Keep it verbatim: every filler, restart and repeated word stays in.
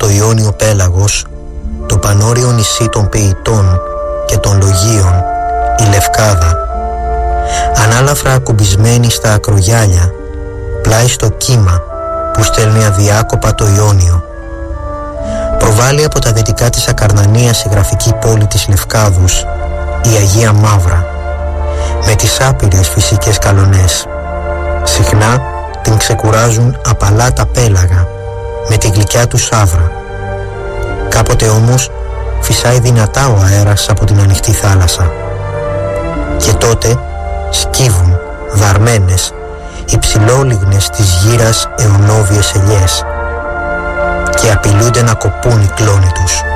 το Ιόνιο πέλαγος, το πανόριο νησί των Παιητών και των Λογίων, η Λευκάδα, ανάλαφρα ακουμπισμένη στα ακρογιάλια, πλάι στο κύμα που στέλνει αδιάκοπα το Ιόνιο. Προβάλλει από τα δυτικά της Ακαρνανίας η γραφική πόλη της Λευκάδους, η Αγία Μαύρα, με τις άπειρες φυσικές καλονές. Συχνά την ξεκουράζουν απαλά τα πέλαγα με τη γλυκιά του σαύρα. Κάποτε όμως φυσάει δυνατά ο αέρας από την ανοιχτή θάλασσα. Και τότε σκύβουν δαρμένες οι ψηλόλιγνες της γύρας αιωνόβιες ελιές και απειλούνται να κοπούν οι κλόνοι τους.